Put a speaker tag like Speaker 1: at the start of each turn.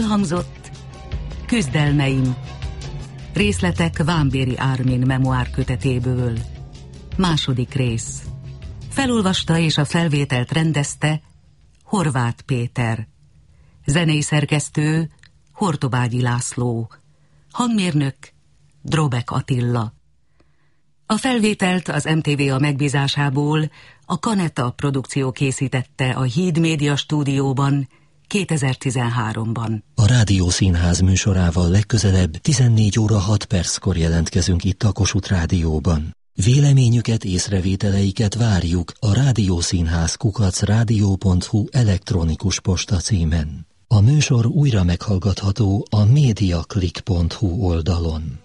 Speaker 1: Elhangzott Küzdelmeim. Részletek Vámbéry Ármin memoár kötetéből. Második rész. Felolvasta és a felvételt rendezte Horváth Péter. Zenei szerkesztő Hortobágyi László. Hangmérnök Drobek Attila. A felvételt az MTV megbízásából a Kaneta produkció készítette a Híd Média stúdióban 2013-ban.
Speaker 2: A Rádiószínház műsorával legközelebb 14 óra 6 perckor jelentkezünk itt a Kossuth Rádióban. Véleményüket, észrevételeiket várjuk a rádiószínház@radio.hu elektronikus posta címen. A műsor újra meghallgatható a mediaclick.hu oldalon.